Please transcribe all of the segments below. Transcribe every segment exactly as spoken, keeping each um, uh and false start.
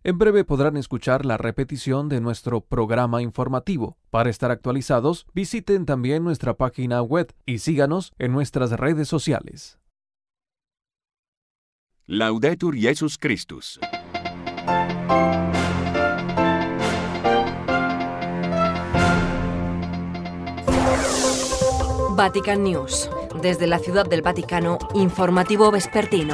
En breve podrán escuchar la repetición de nuestro programa informativo. Para estar actualizados, visiten también nuestra página web y síganos en nuestras redes sociales. Laudetur Jesus Christus. Vatican News. Desde la Ciudad del Vaticano, informativo vespertino.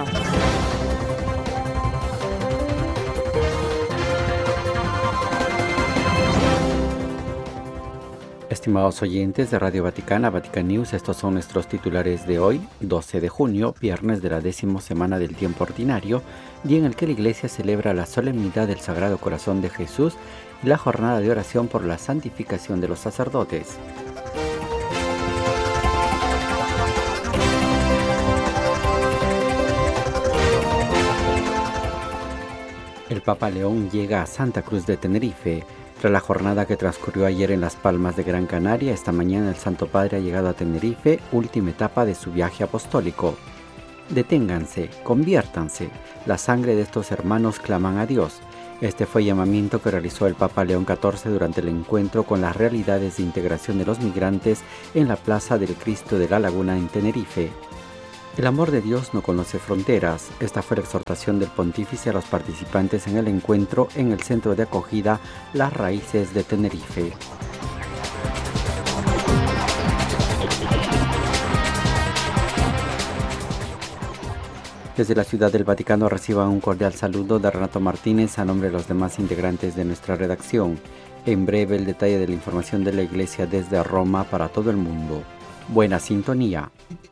Estimados oyentes de Radio Vaticana, Vatican News, estos son nuestros titulares de hoy, doce de junio, viernes de la décima semana del tiempo ordinario, día en el que la Iglesia celebra la solemnidad del Sagrado Corazón de Jesús y la jornada de oración por la santificación de los sacerdotes. El Papa León llega a Santa Cruz de Tenerife. Tras la jornada que transcurrió ayer en Las Palmas de Gran Canaria, esta mañana el Santo Padre ha llegado a Tenerife, última etapa de su viaje apostólico. Deténganse, conviértanse, la sangre de estos hermanos claman a Dios. Este fue el llamamiento que realizó el Papa León catorce durante el encuentro con las realidades de integración de los migrantes en la Plaza del Cristo de la Laguna en Tenerife. El amor de Dios no conoce fronteras. Esta fue la exhortación del pontífice a los participantes en el encuentro en el centro de acogida Las Raíces de Tenerife. Desde la Ciudad del Vaticano reciban un cordial saludo de Renato Martínez a nombre de los demás integrantes de nuestra redacción. En breve el detalle de la información de la Iglesia desde Roma para todo el mundo. Buena sintonía.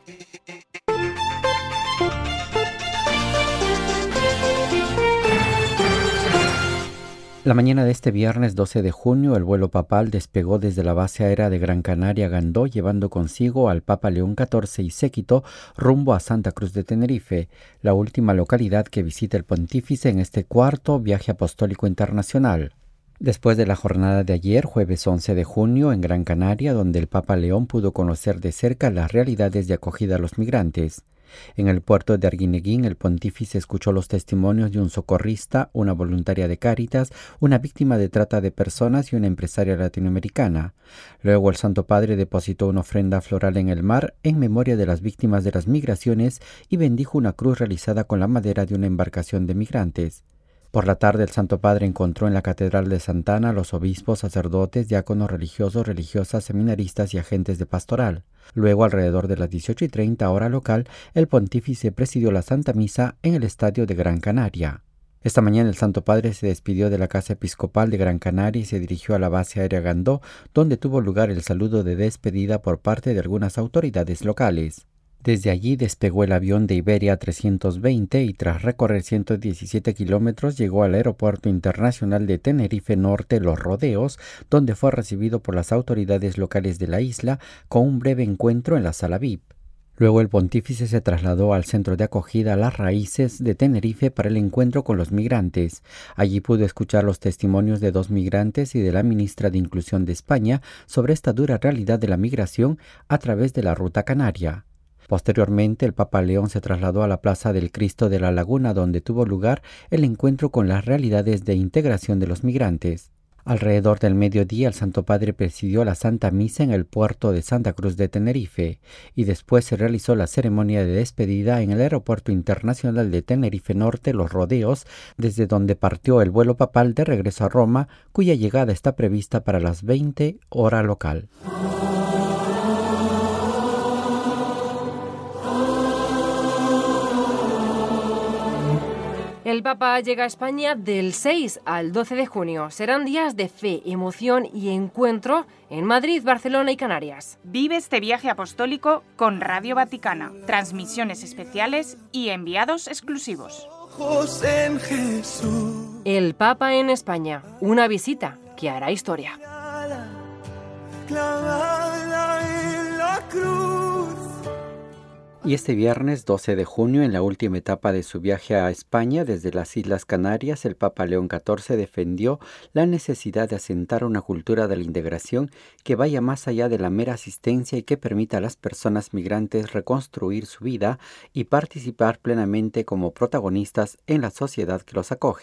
La mañana de este viernes doce de junio, el vuelo papal despegó desde la base aérea de Gran Canaria Gandó, llevando consigo al Papa León catorce y séquito rumbo a Santa Cruz de Tenerife, la última localidad que visita el pontífice en este cuarto viaje apostólico internacional. Después de la jornada de ayer, jueves once de junio, en Gran Canaria, donde el Papa León pudo conocer de cerca las realidades de acogida a los migrantes. En el puerto de Arguineguín, el pontífice escuchó los testimonios de un socorrista, una voluntaria de Cáritas, una víctima de trata de personas y una empresaria latinoamericana. Luego el Santo Padre depositó una ofrenda floral en el mar en memoria de las víctimas de las migraciones y bendijo una cruz realizada con la madera de una embarcación de migrantes. Por la tarde, el Santo Padre encontró en la Catedral de Santa Ana a los obispos, sacerdotes, diáconos religiosos, religiosas, seminaristas y agentes de pastoral. Luego, alrededor de las dieciocho y treinta hora local, el pontífice presidió la Santa Misa en el Estadio de Gran Canaria. Esta mañana el Santo Padre se despidió de la Casa Episcopal de Gran Canaria y se dirigió a la base aérea Gandó, donde tuvo lugar el saludo de despedida por parte de algunas autoridades locales. Desde allí despegó el avión de Iberia trescientos veinte y tras recorrer ciento diecisiete kilómetros llegó al Aeropuerto Internacional de Tenerife Norte Los Rodeos, donde fue recibido por las autoridades locales de la isla con un breve encuentro en la sala V I P. Luego el pontífice se trasladó al centro de acogida Las Raíces de Tenerife para el encuentro con los migrantes. Allí pudo escuchar los testimonios de dos migrantes y de la ministra de Inclusión de España sobre esta dura realidad de la migración a través de la ruta canaria. Posteriormente, el Papa León se trasladó a la Plaza del Cristo de la Laguna, donde tuvo lugar el encuentro con las realidades de integración de los migrantes. Alrededor del mediodía, el Santo Padre presidió la Santa Misa en el puerto de Santa Cruz de Tenerife y después se realizó la ceremonia de despedida en el Aeropuerto Internacional de Tenerife Norte Los Rodeos, desde donde partió el vuelo papal de regreso a Roma, cuya llegada está prevista para las veinte hora local. El Papa llega a España del seis al doce de junio. Serán días de fe, emoción y encuentro en Madrid, Barcelona y Canarias. Vive este viaje apostólico con Radio Vaticana, transmisiones especiales y enviados exclusivos. El Papa en España, una visita que hará historia. Y este viernes doce de junio, en la última etapa de su viaje a España desde las Islas Canarias, el Papa León catorce defendió la necesidad de asentar una cultura de la integración que vaya más allá de la mera asistencia y que permita a las personas migrantes reconstruir su vida y participar plenamente como protagonistas en la sociedad que los acoge.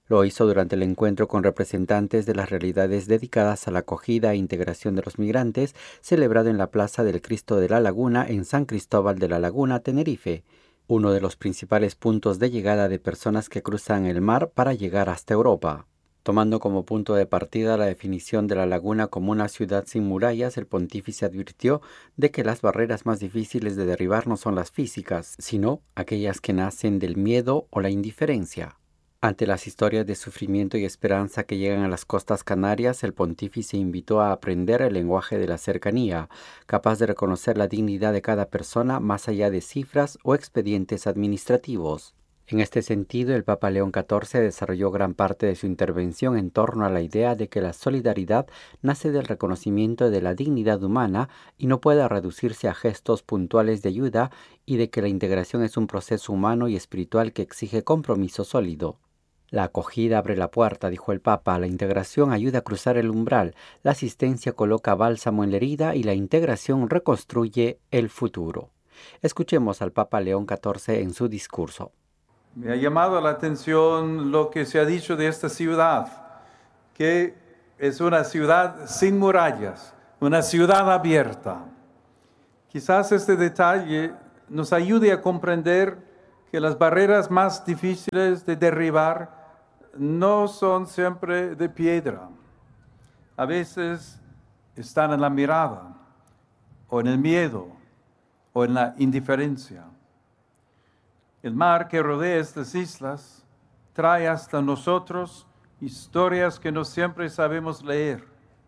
Lo hizo durante el encuentro con representantes de las realidades dedicadas a la acogida e integración de los migrantes, celebrado en la Plaza del Cristo de la Laguna en San Cristóbal de la Laguna, Tenerife, uno de los principales puntos de llegada de personas que cruzan el mar para llegar hasta Europa. Tomando como punto de partida la definición de la laguna como una ciudad sin murallas, el pontífice advirtió de que las barreras más difíciles de derribar no son las físicas, sino aquellas que nacen del miedo o la indiferencia. Ante las historias de sufrimiento y esperanza que llegan a las costas canarias, el pontífice invitó a aprender el lenguaje de la cercanía, capaz de reconocer la dignidad de cada persona más allá de cifras o expedientes administrativos. En este sentido, el Papa León catorce desarrolló gran parte de su intervención en torno a la idea de que la solidaridad nace del reconocimiento de la dignidad humana y no puede reducirse a gestos puntuales de ayuda, y de que la integración es un proceso humano y espiritual que exige compromiso sólido. La acogida abre la puerta, dijo el Papa, la integración ayuda a cruzar el umbral, la asistencia coloca bálsamo en la herida y la integración reconstruye el futuro. Escuchemos al Papa León catorce en su discurso. Me ha llamado la atención lo que se ha dicho de esta ciudad, que es una ciudad sin murallas, una ciudad abierta. Quizás este detalle nos ayude a comprender que las barreras más difíciles de derribar no son siempre de piedra. A veces están en la mirada, o en el miedo, o en la indiferencia. El mar que rodea estas islas trae hasta nosotros historias que no siempre sabemos leer.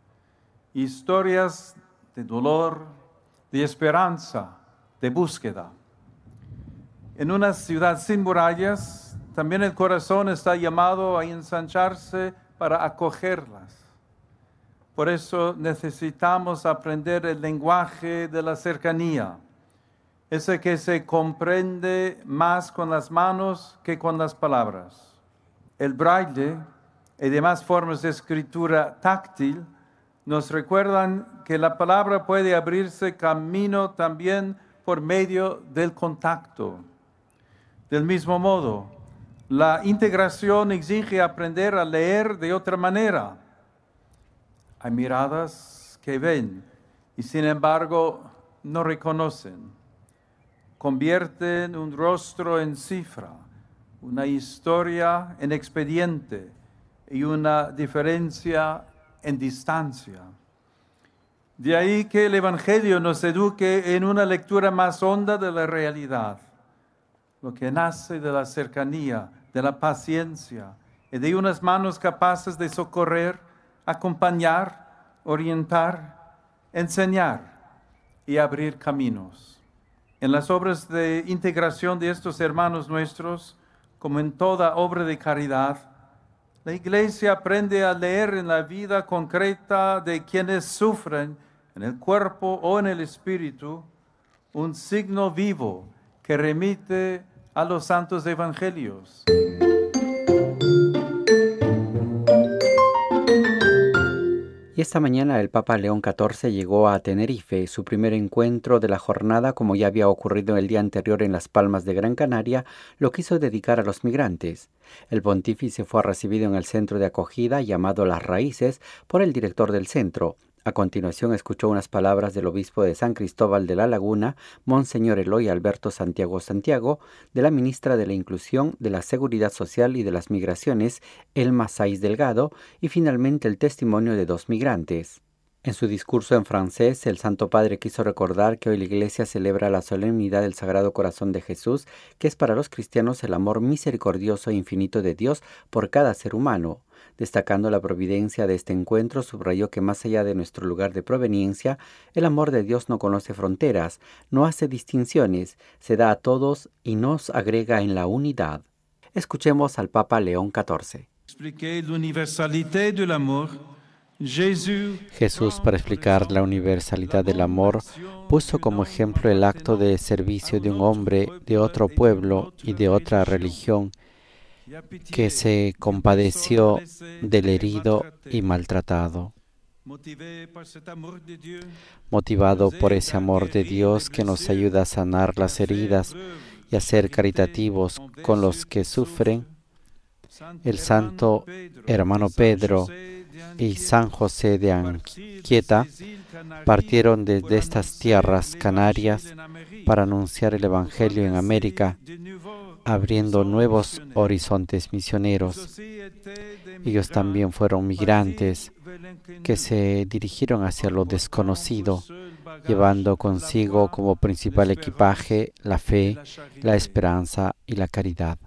Historias de dolor, de esperanza, de búsqueda. En una ciudad sin murallas, también el corazón está llamado a ensancharse para acogerlas. Por eso necesitamos aprender el lenguaje de la cercanía, ese que se comprende más con las manos que con las palabras. El braille y demás formas de escritura táctil nos recuerdan que la palabra puede abrirse camino también por medio del contacto. Del mismo modo, la integración exige aprender a leer de otra manera. Hay miradas que ven y sin embargo no reconocen. Convierten un rostro en cifra, una historia en expediente y una diferencia en distancia. De ahí que el Evangelio nos eduque en una lectura más honda de la realidad, lo que nace de la cercanía, de la paciencia y de unas manos capaces de socorrer, acompañar, orientar, enseñar y abrir caminos. En las obras de integración de estos hermanos nuestros, como en toda obra de caridad, la Iglesia aprende a leer en la vida concreta de quienes sufren en el cuerpo o en el espíritu un signo vivo que remite a los santos evangelios. Y esta mañana el Papa León catorce llegó a Tenerife, su primer encuentro de la jornada, como ya había ocurrido el día anterior en Las Palmas de Gran Canaria, lo quiso dedicar a los migrantes. El pontífice fue recibido en el centro de acogida llamado Las Raíces por el director del centro. A continuación escuchó unas palabras del obispo de San Cristóbal de la Laguna, Monseñor Eloy Alberto Santiago Santiago, de la ministra de la Inclusión, de la Seguridad Social y de las Migraciones, Elma Saiz Delgado, y finalmente el testimonio de dos migrantes. En su discurso en francés, el Santo Padre quiso recordar que hoy la Iglesia celebra la solemnidad del Sagrado Corazón de Jesús, que es para los cristianos el amor misericordioso e infinito de Dios por cada ser humano. Destacando la providencia de este encuentro, subrayó que más allá de nuestro lugar de proveniencia, el amor de Dios no conoce fronteras, no hace distinciones, se da a todos y nos agrega en la unidad. Escuchemos al Papa León catorce. Jesús, para explicar la universalidad del amor, puso como ejemplo el acto de servicio de un hombre de otro pueblo y de otra religión, que se compadeció del herido y maltratado. Motivado por ese amor de Dios que nos ayuda a sanar las heridas y a ser caritativos con los que sufren, el santo hermano Pedro y San José de Anchieta partieron desde estas tierras canarias para anunciar el Evangelio en América, abriendo nuevos horizontes misioneros. Ellos también fueron migrantes que se dirigieron hacia lo desconocido, llevando consigo como principal equipaje la fe, la esperanza y la caridad.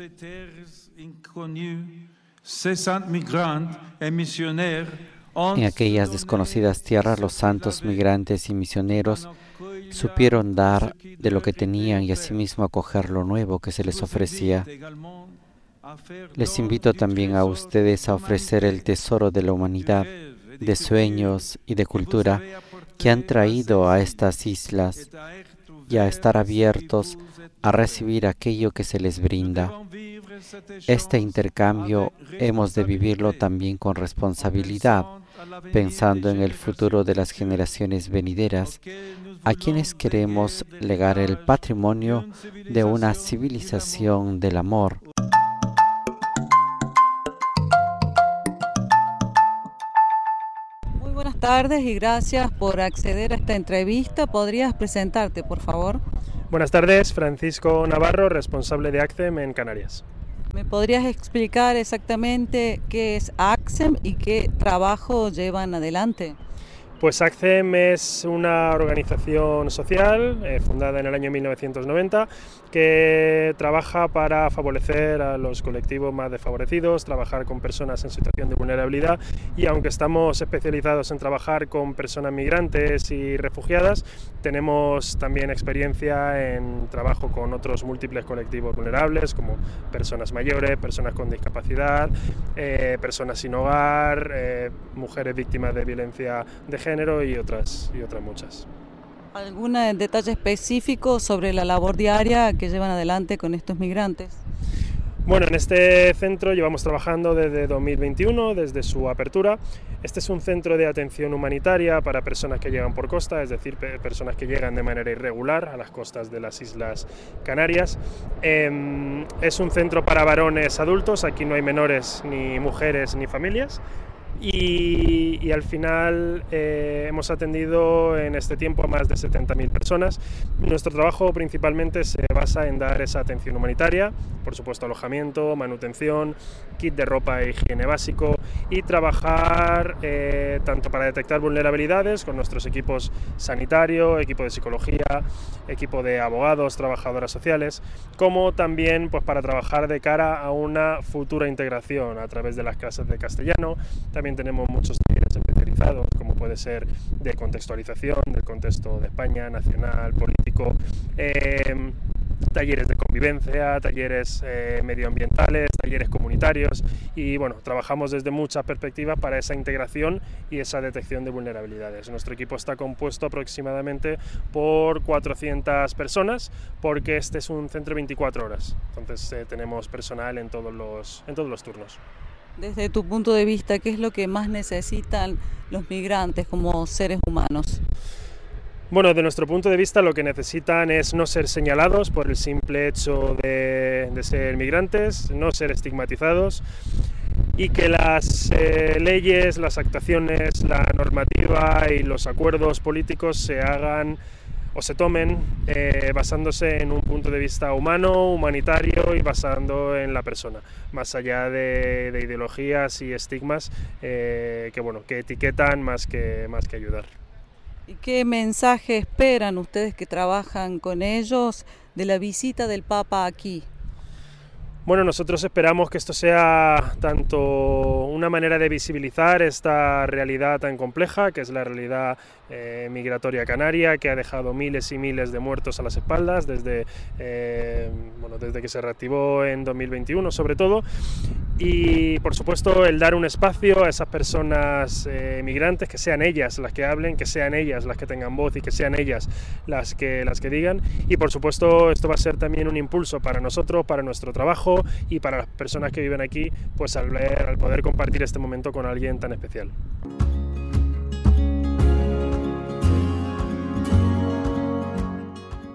En aquellas desconocidas tierras, los santos migrantes y misioneros supieron dar de lo que tenían y asimismo acoger lo nuevo que se les ofrecía. Les invito también a ustedes a ofrecer el tesoro de la humanidad, de sueños y de cultura que han traído a estas islas y a estar abiertos a recibir aquello que se les brinda. Este intercambio hemos de vivirlo también con responsabilidad, pensando en el futuro de las generaciones venideras, a quienes queremos legar el patrimonio de una civilización del amor. Muy buenas tardes y gracias por acceder a esta entrevista. ¿Podrías presentarte, por favor? Buenas tardes, Francisco Navarro, responsable de ACCEM en Canarias. ¿Me podrías explicar exactamente qué es ACCEM y qué trabajo llevan adelante? Pues ACCEM es una organización social eh, fundada en el año mil novecientos noventa que trabaja para favorecer a los colectivos más desfavorecidos, trabajar con personas en situación de vulnerabilidad, y aunque estamos especializados en trabajar con personas migrantes y refugiadas, tenemos también experiencia en trabajo con otros múltiples colectivos vulnerables como personas mayores, personas con discapacidad, eh, personas sin hogar, eh, mujeres víctimas de violencia de género y otras, y otras muchas. ¿Algún detalle específico sobre la labor diaria que llevan adelante con estos migrantes? Bueno, en este centro llevamos trabajando desde dos mil veintiuno, desde su apertura. Este es un centro de atención humanitaria para personas que llegan por costa, es decir, personas que llegan de manera irregular a las costas de las Islas Canarias. Eh, es un centro para varones adultos, aquí no hay menores, ni mujeres, ni familias. Y, y al final eh, hemos atendido en este tiempo a más de setenta mil personas. Nuestro trabajo principalmente se basa en dar esa atención humanitaria, por supuesto alojamiento, manutención, kit de ropa e higiene básico, y trabajar eh, tanto para detectar vulnerabilidades con nuestros equipos sanitario, equipo de psicología, equipo de abogados, trabajadoras sociales, como también pues, para trabajar de cara a una futura integración a través de las clases de castellano. También tenemos muchos talleres especializados, como puede ser de contextualización, del contexto de España, nacional, político, eh, talleres de convivencia, talleres eh, medioambientales, talleres comunitarios, y bueno, trabajamos desde muchas perspectivas para esa integración y esa detección de vulnerabilidades. Nuestro equipo está compuesto aproximadamente por cuatrocientas personas, porque este es un centro de veinticuatro horas, entonces eh, tenemos personal en todos los, en todos los turnos. Desde tu punto de vista, ¿qué es lo que más necesitan los migrantes como seres humanos? Bueno, de nuestro punto de vista lo que necesitan es no ser señalados por el simple hecho de, de ser migrantes, no ser estigmatizados, y que las eh, leyes, las actuaciones, la normativa y los acuerdos políticos se hagan o se tomen eh, basándose en un punto de vista humano, humanitario y basando en la persona, más allá de, de ideologías y estigmas eh, que, bueno, que etiquetan más que, más que ayudar. ¿Y qué mensaje esperan ustedes que trabajan con ellos de la visita del Papa aquí? Bueno, nosotros esperamos que esto sea tanto una manera de visibilizar esta realidad tan compleja, que es la realidad eh, migratoria canaria, que ha dejado miles y miles de muertos a las espaldas desde, eh, bueno, desde que se reactivó en dos mil veintiuno sobre todo, y por supuesto el dar un espacio a esas personas eh, migrantes, que sean ellas las que hablen, que sean ellas las que tengan voz y que sean ellas las que, las que digan, y por supuesto esto va a ser también un impulso para nosotros, para nuestro trabajo y para las personas que viven aquí, pues al, ver, al poder compartir este momento con alguien tan especial.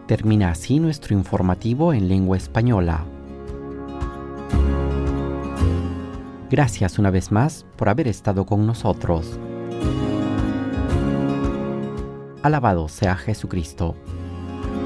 Termina así nuestro informativo en lengua española. Gracias una vez más por haber estado con nosotros. Alabado sea Jesucristo.